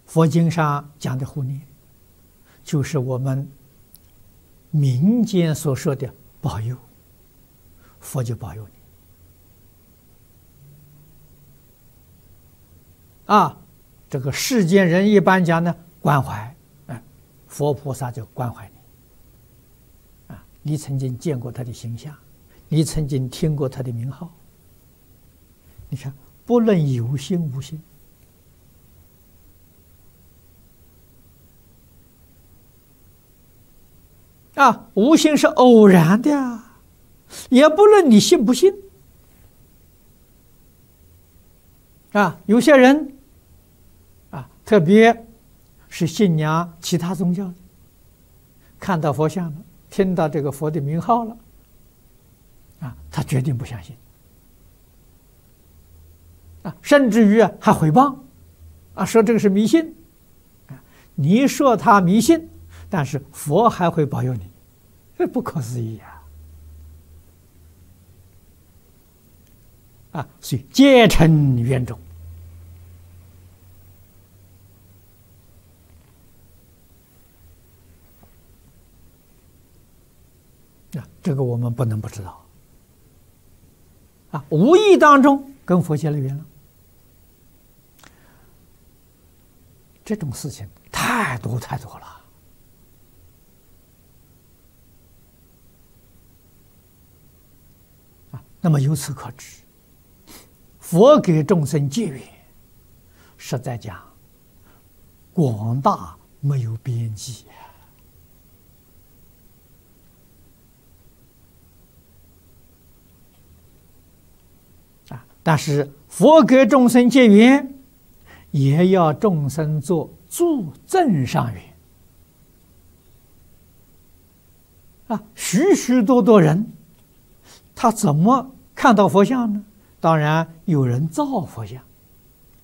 佛经上讲的护念，就是我们民间所说的保佑，佛就保佑你。这个世间人一般讲呢，关怀，佛菩萨就关怀你。你曾经见过他的形象，你曾经听过他的名号。你看，不论有心无心，无心是偶然的呀，也不论你信不信。有些人特别是信仰其他宗教的，看到佛像了，听到这个佛的名号了，他决定不相信，甚至于还毁谤，说这个是迷信。你说他迷信，但是佛还会保佑你，这不可思议所以皆成愿种。这个我们不能不知道无意当中跟佛结了缘了。这种事情太多太多了那么由此可知，佛给众生结缘，实在讲广大没有边际但是佛给众生结缘，也要众生做助增上缘许许多多人，他怎么看到佛像呢？当然有人造佛像